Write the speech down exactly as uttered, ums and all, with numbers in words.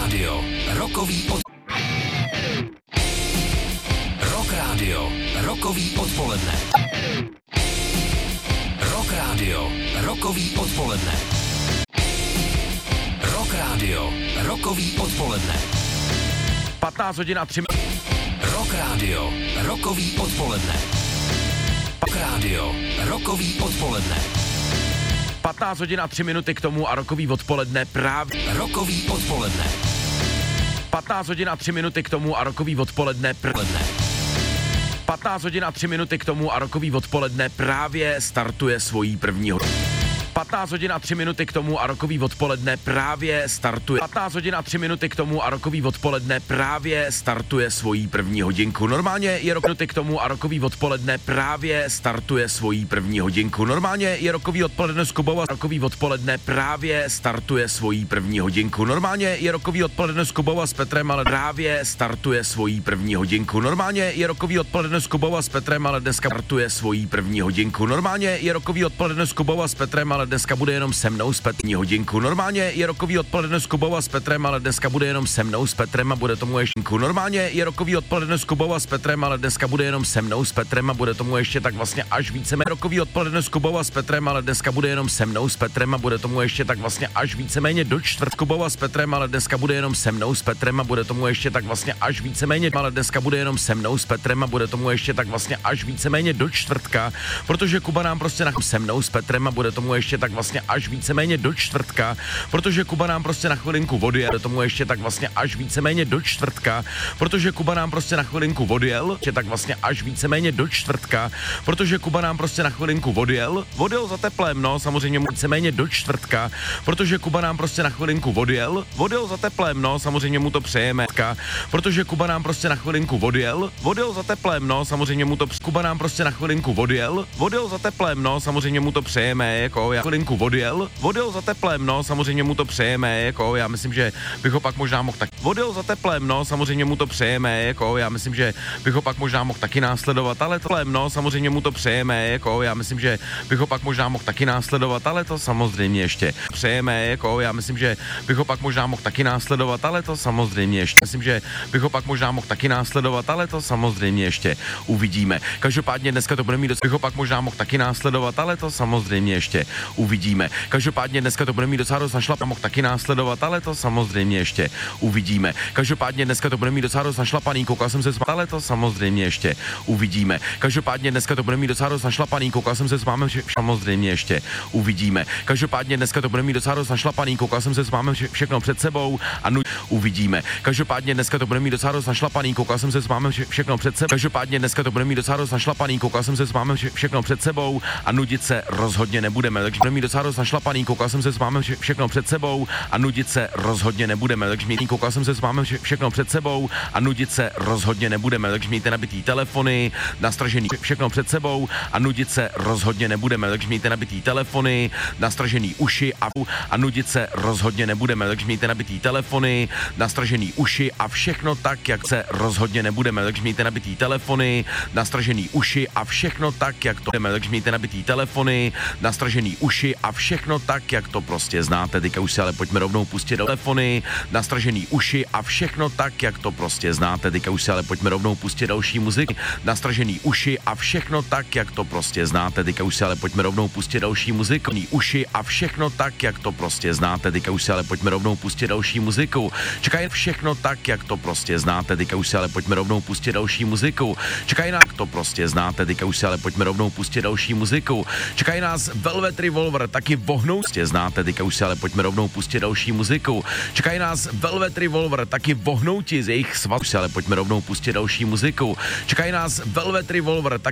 Radio, rokový od... Rock Radio, rokový odpoledne. Rock Radio, rokový odpoledne. Rock Radio, rokový odpoledne. patnáct hodin a tři... Rock Radio, rokový odpoledne. Rock Radio, rokový odpoledne. patnáct hodin a tři minuty k tomu a rokový odpoledne právě... Rokový odpoledne. patnáct hodin a tři minuty k tomu a rokový odpoledne právě... patnáct hodin a tři minuty k tomu a rokový odpoledne právě startuje svojí první hodinu. patnáct hodin a tři minuty k tomu a rokový odpoledne právě startuje. patnáct hodin a tři minuty k tomu a rokový odpoledne právě startuje svojí první hodinku. Normálně je rok minuty k tomu a rokový odpoledne právě startuje svojí první hodinku. Normálně je rokový odpoledne s Kubou a rokový odpoledne právě startuje svojí první hodinku. Normálně je rokový odpoledne s Kubou a s Petrem, ale právě startuje svojí první hodinku. Normálně je rokový odpoledne s Kubou a s Petrem, ale dneska startuje svojí první hodinku. Normálně je rokový odpoledne s Kubou a s Petrem, ale dneska bude jenom se mnou s Petrem hodinku. Normálně je rokový odpoledne s Kubou a s Petrem, ale dneska bude jenom se mnou s Petrem a bude tomu ještě. Normálně je rokový odpoledne s Kubou a s Petrem, ale dneska bude jenom se mnou s Petrem a bude tomu ještě tak vlastně až více. Rokový odpoledne s Kubou a s Petrem, ale dneska bude jenom se mnou s Petrem a bude tomu ještě tak vlastně až víceméně do čtvrt Kubou a s Petrem, ale dneska bude jenom se mnou s Petrem a bude tomu ještě tak vlastně až víceméně, ale dneska bude jenom se mnou s Petrem a bude tomu ještě tak vlastně až víceméně do čtvrtka, protože Kuba nám prostě na se mnou s Petrem a bude tomu ještě tak vlastně až víceméně do čtvrtka, protože Kuba nám prostě na chvilinku odjel, do tomu ještě tak vlastně až víceméně do čtvrtka, protože Kuba nám prostě na chvilinku odjel, ještě tak vlastně až víceméně do čtvrtka, protože Kuba nám prostě na chvilinku odjel, odjel za teplem, no, samozřejmě víceméně do čtvrtka, protože Kuba nám prostě na chvilinku odjel, odjel za teplem, no, samozřejmě mu to přejeme, protože Kuba nám prostě na chvilinku odjel, odjel za teplem, no, samozřejmě mu to Kuba nám prostě na chvilinku odjel, odjel za teplem, no, samozřejmě mu to přejeme, jako já chvilinku odjel, odjel za teplem, no, samozřejmě mu to přejeme, jako já myslím, že bych ho pak možná mohl tak odjel za teplem, no, samozřejmě mu to přejeme, jako já myslím, že bych ho pak možná mohl taky následovat, ale tohle, no, samozřejmě mu to přejeme, jako já myslím, že bych ho pak možná mohl taky následovat, ale to samozřejmě ještě přejeme, jako já myslím, že bych ho pak možná mohl taky následovat, ale to samozřejmě ještě myslím, že bych ho pak možná mohl taky následovat, ale to samozřejmě ještě uvidíme. Každopádně dneska to bude mít, bych ho pak možná mohl taky následovat, ale to samozřejmě ještě uvidíme. Každopádně dneska to bude mít docela dost našlapaný, mohl taky následovat, ale to samozřejmě ještě uvidíme. Každopádně dneska to bude mít docela dost našlapaný, koukal jsem se s ale to samozřejmě ještě uvidíme. Každopádně dneska to bude mít docela dost našlapaný, koukal jsem se s mámem, samozřejmě ještě uvidíme. Každopádně dneska to bude mít docela dost našlapaný, koukal jsem se s mámem všechno před sebou a nu uvidíme. Každopádně dneska to bude mít docela dost našlapaný, koukal jsem se s mámem všechno před sebou. Každopádně dneska to bude mít docela dost našlapaný, koukal jsem se s mámem všechno před sebou a nudit se rozhodně nebudeme. Takže bude mít docela dost našlapaný, koukal jsem se s mámem všechno před sebou a nudit se rozhodně nebudeme. Takže mít koukal jsem se s mámem všechno před sebou a nudit se rozhodně nebudeme. Takže mějte nabitý telefony, nastražený všechno před sebou a nudit se rozhodně nebudeme. Takže mějte nabitý telefony, nastražený uši a, a nudit se rozhodně nebudeme. Takže mějte nabitý telefony, nastražený uši a všechno tak, jak se rozhodně nebudeme. Takže mějte nabitý telefony, nastražený uši a všechno tak, jak to budeme. Takže mějte nabitý telefony, nastražený uši a všechno tak, jak to prostě znáte. Teďka už si ale pojďme rovnou pustit do telefony, nastražený uši a všechno tak, jak to prostě znáte. Teďka už si ale pojďme rovnou pustit další muziky, nastražený uši a všechno tak, jak to prostě znáte. Teďka už si ale pojďme rovnou pustit další muziku, uši a všechno tak, jak to prostě znáte. Teďka už si ale pojďme rovnou pustit další muziku. Čekají všechno tak, jak to prostě znáte. Teďka už si ale pojďme rovnou pustit další muziku. Čekají nás, to prostě znáte. Teďka už si ale pojďme rovnou pustit další muziku. Čekají nás Velvet Revolver, taky vohnoutě znáte. Teďka už si ale pojďme rovnou pustit další muziku. Čekají nás Velvet Revolver, taky vohnouti z jejich svatů, ale pojďme rovnou pustit další muziku. Čekají nás Velvet Revolver, tak